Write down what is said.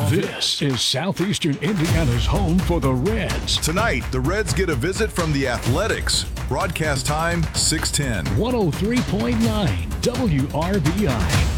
This is Southeastern Indiana's home for the Reds. Tonight, the Reds get a visit from the Athletics. Broadcast time 6:10. 103.9 WRBI.